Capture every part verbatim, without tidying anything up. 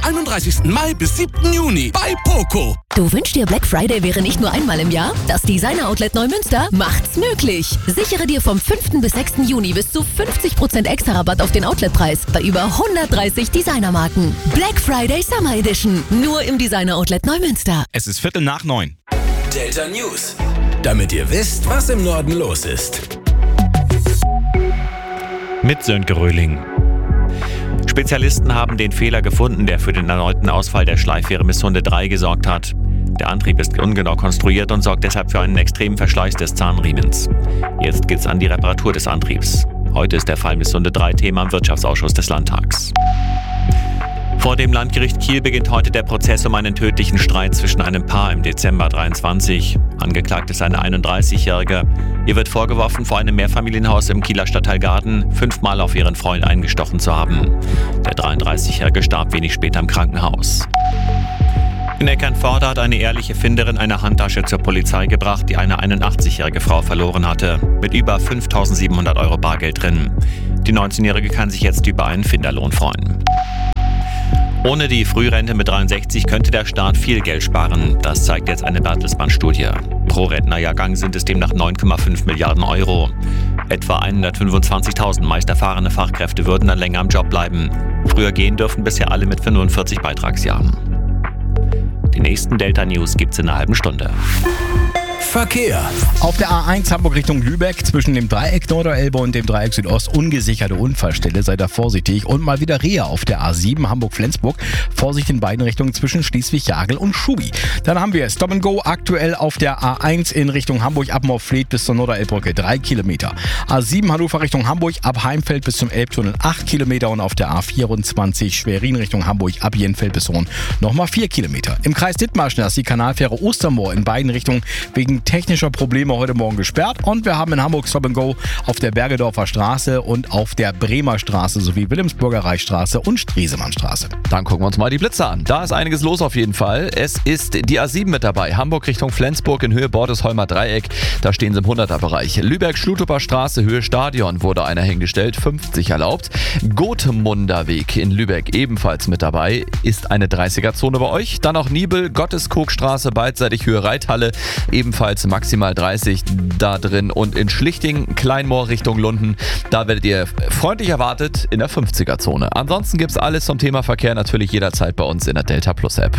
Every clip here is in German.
einunddreißigsten Mai bis siebten Juni bei Poco. Du wünschst dir, Black Friday wäre nicht nur einmal im Jahr? Das Designer Outlet Neumünster macht's möglich. Sichere dir vom fünften bis sechsten Juni bis zu fünfzig Prozent extra Rabatt auf den Outletpreis bei über hundertdreißig Designermarken. Black Friday Summer Edition. Nur im Designer Outlet Neumünster. Es ist Viertel nach neun. Delta News. Damit ihr wisst, was im Norden los ist. Mit Sönke Röhling. Spezialisten haben den Fehler gefunden, der für den erneuten Ausfall der Schleifwehre Misssunde drei gesorgt hat. Der Antrieb ist ungenau konstruiert und sorgt deshalb für einen extremen Verschleiß des Zahnriemens. Jetzt geht's an die Reparatur des Antriebs. Heute ist der Fall Misssunde drei Thema im Wirtschaftsausschuss des Landtags. Vor dem Landgericht Kiel beginnt heute der Prozess um einen tödlichen Streit zwischen einem Paar im Dezember dreiundzwanzig. Angeklagt ist eine einunddreißigjährige. Ihr wird vorgeworfen, vor einem Mehrfamilienhaus im Kieler Stadtteil Garden fünfmal auf ihren Freund eingestochen zu haben. Der dreiunddreißigjährige starb wenig später im Krankenhaus. In Eckernförde hat eine ehrliche Finderin eine Handtasche zur Polizei gebracht, die eine einundachtzigjährige Frau verloren hatte, mit über fünftausendsiebenhundert Euro Bargeld drin. Die neunzehnjährige kann sich jetzt über einen Finderlohn freuen. Ohne die Frührente mit dreiundsechzig könnte der Staat viel Geld sparen. Das zeigt jetzt eine Bertelsmann-Studie. Pro Rentnerjahrgang sind es demnach neun Komma fünf Milliarden Euro. Etwa hundertfünfundzwanzigtausend meist erfahrene Fachkräfte würden dann länger am Job bleiben. Früher gehen dürfen bisher alle mit fünfundvierzig Beitragsjahren. Die nächsten Delta News gibt's in einer halben Stunde. Verkehr. Auf der A eins Hamburg Richtung Lübeck zwischen dem Dreieck Norderelbe und dem Dreieck Südost ungesicherte Unfallstelle. Seid da vorsichtig. Und mal wieder Reha auf der A sieben Hamburg-Flensburg. Vorsicht in beiden Richtungen zwischen Schleswig-Jagel und Schubi. Dann haben wir Stop and Go aktuell auf der A eins in Richtung Hamburg ab Moorfleet bis zur Norderelbbrücke drei Kilometer. A sieben Hannover Richtung Hamburg ab Heimfeld bis zum Elbtunnel acht Kilometer und auf der A vierundzwanzig Schwerin Richtung Hamburg ab Jenfeld bis Hohn nochmal vier Kilometer. Im Kreis Dithmarschen ist die Kanalfähre Ostermoor in beiden Richtungen wegen technischer Probleme heute Morgen gesperrt und wir haben in Hamburg Stop and Go auf der Bergedorfer Straße und auf der Bremer Straße sowie Wilhelmsburger Reichsstraße und Stresemannstraße. Dann gucken wir uns mal die Blitze an. Da ist einiges los auf jeden Fall. Es ist die A sieben mit dabei. Hamburg Richtung Flensburg in Höhe Bordesholmer Dreieck. Da stehen sie im hunderter-Bereich. Lübeck-Schlutoper Straße, Höhe Stadion wurde einer hingestellt. fünfzig erlaubt. Gotemunder Weg in Lübeck ebenfalls mit dabei. Ist eine dreißiger-Zone bei euch. Dann auch Nibel, Gotteskogstraße, beidseitig Höhe Reithalle. Ebenfalls maximal dreißig da drin. Und in Schlichting, Kleinmoor Richtung Lunden, da werdet ihr freundlich erwartet in der fünfziger-Zone. Ansonsten gibt's alles zum Thema Verkehr natürlich jederzeit bei uns in der Delta Plus App.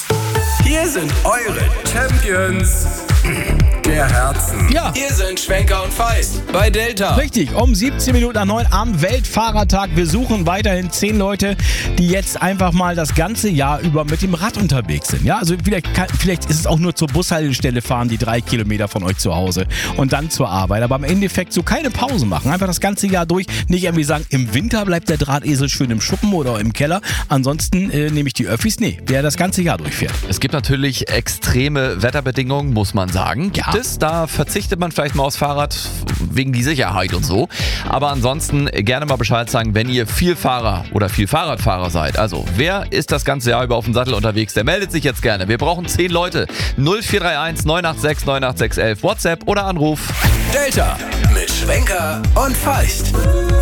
Hier sind eure Champions der Herzen. Ja. Hier sind Schwenker und Feist bei Delta. Richtig, um siebzehn Minuten nach neun am Weltfahrertag. Wir suchen weiterhin zehn Leute, die jetzt einfach mal das ganze Jahr über mit dem Rad unterwegs sind. Ja, also vielleicht, kann, vielleicht ist es auch nur zur Bushaltestelle fahren, die drei Kilometer von euch zu Hause und dann zur Arbeit. Aber im Endeffekt so keine Pause machen. Einfach das ganze Jahr durch. Nicht irgendwie sagen, im Winter bleibt der Drahtesel schön im Schuppen oder im Keller. Ansonsten äh, nehme ich die Öffis. Nee, wer das ganze Jahr durchfährt. Es gibt natürlich extreme Wetterbedingungen, muss man sagen. Gibt Ja. es, da verzichtet man vielleicht mal aufs Fahrrad wegen die Sicherheit und so. Aber ansonsten gerne mal Bescheid sagen, wenn ihr viel Fahrer oder viel Fahrradfahrer seid. Also, wer ist das ganze Jahr über auf dem Sattel unterwegs? Der meldet sich jetzt gerne. Wir brauchen zehn Leute. null vier drei eins neun acht sechs neun acht sechs eins eins, WhatsApp oder Anruf. Delta mit Schwenker und Feist.